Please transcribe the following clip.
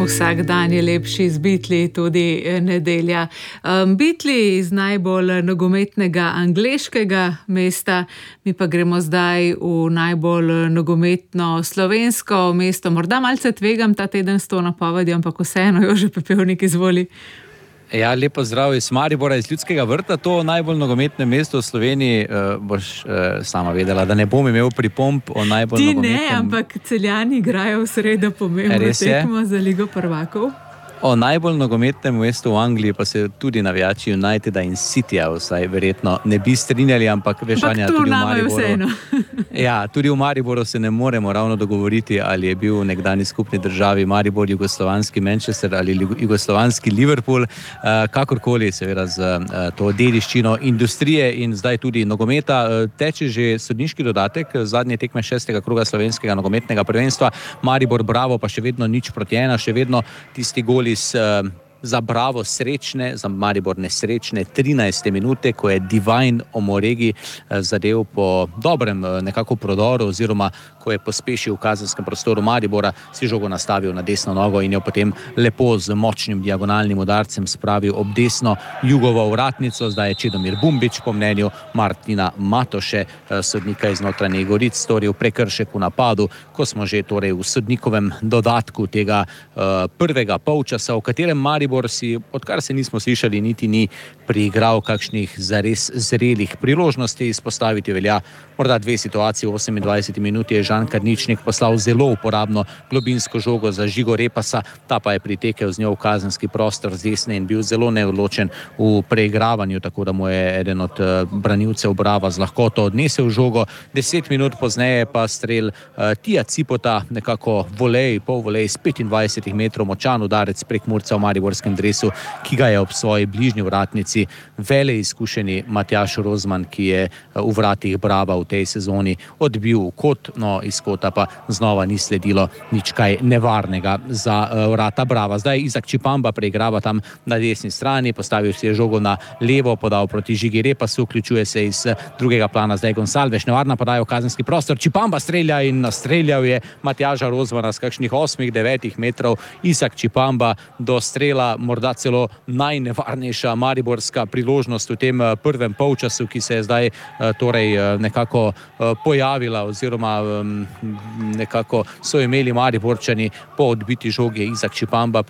Vsak dan je lepši z Beatli, tudi nedelja. Beatli iz najbolj nogometnega angleškega mesta, mi pa gremo zdaj v najbolj nogometno slovensko mesto. Morda malce tvegam ta teden s to napovedjo, ampak vseeno, Jože Pepevnik, izvoli. Ja, lepo zdrav iz Maribora, iz Ljudskega vrta. To najbolj nogometne mesto v Sloveniji, boš sama vedela, da ne bom imel pripomb o najbolj nogometnem... Ti ne, ampak Celjani igrajo v sredo pomembno tekmo za Ligo prvakov. O najbolj nogometnem mestu v Angliji pa se tudi navijači Uniteda in Cityja vsaj verjetno ne bi strinjali, ampak vešanja tudi v Mariboru. Ja, tudi v Mariboru se ne moremo ravno dogovoriti, ali je bil v nekdani skupni državi Maribor, jugoslovanski Manchester ali jugoslovanski Liverpool. Kakorkoli, seveda z to dediščino industrije in zdaj tudi nogometa, teče že sodniški dodatek zadnje tekme 6. kroga slovenskega nogometnega prvenstva. Maribor Bravo pa še vedno 0-1, še vedno tisti goli za Bravo srečne, za Maribor nesrečne 13. minute, ko je Divine Omoregi zadev po dobrem nekako prodoru oziroma ko je pospešil v kazenskem prostoru Maribora, si žogo nastavil na desno nogo in jo potem lepo z močnim diagonalnim udarcem spravil ob desno Jugovo vratnico. Zdaj je Čedomir Bumbič po mnenju Martina Matoše, sodnika iz Notranjih Goric, storil prekršek v napadu, ko smo že torej v sodnikovem dodatku tega prvega polčasa, v katerem Maribor si, odkar se nismo slišali, niti ni priigral kakšnih zares zrelih priložnosti. Izpostaviti velja morda dve situaciji. V 28. minuti je Žan Karničnik poslal zelo uporabno globinsko žogo za Žigo Repasa, ta pa je pritekel z njo v kazenski prostor z desne in bil zelo neodločen v preigravanju, tako da mu je eden od branilcev Brava z lahkoto odnesel žogo. 10 minut pozneje pa strel Tija Cipota, nekako volej, pol volej z 25 metrov, močan udarec prek Murca v mariborskem dresu, ki ga je ob svoji bližnji vratnici veleizkušeni Matjaž Rozman, ki je v vratih Brava v tej sezoni odbil kot, no iz kota pa znova ni sledilo nič kaj nevarnega za vrata Brava. Zdaj Izak Čipamba preigrava tam na desni strani, postavil si je žogo na levo, podal proti Žigi Repasu, vključuje se iz drugega plana zdaj Gonsalves, nevarna podaja v kazenski prostor, Čipamba strelja in nastreljal je Matjaža Rozmana z kakšnih 8-9 metrov. Izak Čipamba do strela, morda celo najnevarnejša mariborska priložnost v tem prvem polčasu, ki se je zdaj torej nekako pojavila oziroma nekako so imeli Mariborčani po odbiti žogi. Izak Čipamba